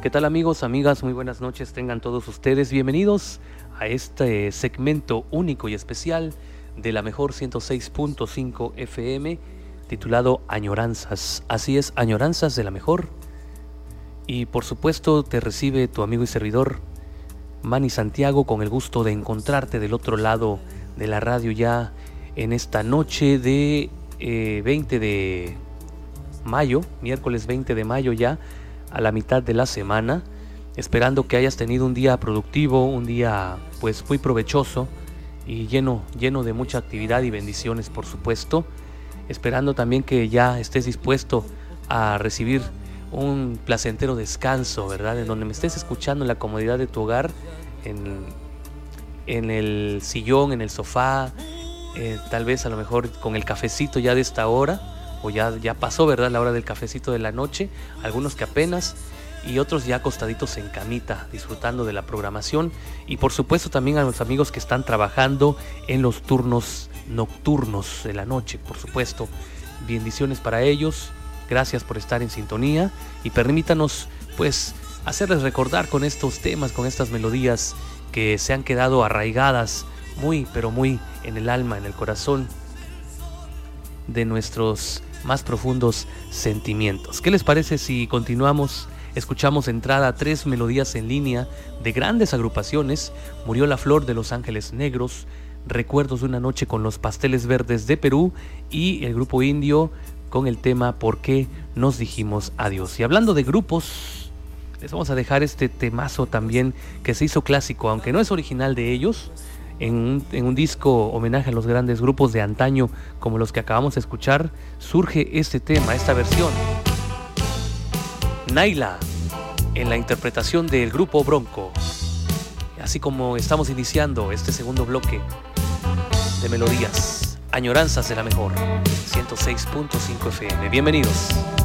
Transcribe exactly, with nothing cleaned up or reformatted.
¿Qué tal amigos, amigas? Muy buenas noches, tengan todos ustedes bienvenidos a este segmento único y especial de la mejor ciento seis punto cinco F M titulado Añoranzas. Así es, Añoranzas de la mejor. Y por supuesto te recibe tu amigo y servidor Manny Santiago, con el gusto de encontrarte del otro lado de la radio ya en esta noche de eh, veinte de mayo, miércoles veinte de mayo ya, a la mitad de la semana, esperando que hayas tenido un día productivo, un día pues muy provechoso y lleno, lleno de mucha actividad y bendiciones, por supuesto, esperando también que ya estés dispuesto a recibir un placentero descanso, ¿verdad? En donde me estés escuchando en la comodidad de tu hogar, en, en el sillón, en el sofá, eh, tal vez a lo mejor con el cafecito ya de esta hora, o ya, ya pasó, ¿verdad?, la hora del cafecito de la noche, algunos que apenas, y otros ya acostaditos en camita, disfrutando de la programación, y por supuesto también a los amigos que están trabajando en los turnos nocturnos de la noche, por supuesto, bendiciones para ellos, gracias por estar en sintonía, y permítanos, pues, hacerles recordar con estos temas, con estas melodías que se han quedado arraigadas muy, pero muy en el alma, en el corazón de nuestros más profundos sentimientos. ¿Qué les parece si continuamos? Escuchamos de entrada tres melodías en línea de grandes agrupaciones: Murió la flor de Los Ángeles Negros, Recuerdos de una noche con los Pasteles Verdes de Perú y el grupo indio con el tema ¿Por qué nos dijimos adiós? Y hablando de grupos, les vamos a dejar este temazo también que se hizo clásico, aunque no es original de ellos, en un, en un disco homenaje a los grandes grupos de antaño como los que acabamos de escuchar. Surge este tema, esta versión, Naila, en la interpretación del grupo Bronco. Así como estamos iniciando este segundo bloque de melodías, Añoranzas de la mejor ciento seis punto cinco F M. Bienvenidos.